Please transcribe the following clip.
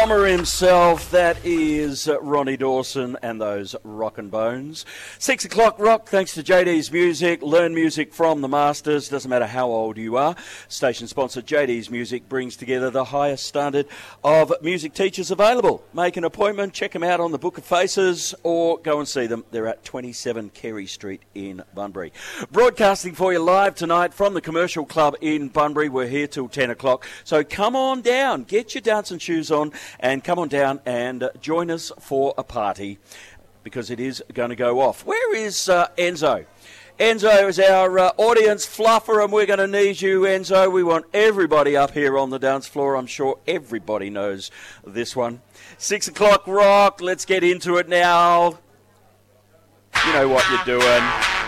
Bomber himself, that is Ronnie Dawson and those Rockin' Bones. 6 o'clock rock, thanks to JD's Music. Learn music from the masters, doesn't matter how old you are. Station sponsor JD's Music brings together the highest standard of music teachers available. Make an appointment, check them out on the Book of Faces, or go and see them. They're at 27 Carey Street in Bunbury. Broadcasting for you live tonight from the Commercial Club in Bunbury. We're here till 10 o'clock, so come on down, get your dancing shoes on, and come on down and join us for a party, because it is going to go off. Where is Enzo? Enzo is our audience fluffer, and we're going to need you, Enzo. We want everybody up here on the dance floor. I'm sure everybody knows this one. 6 o'clock rock, let's get into it now. You know what you're doing.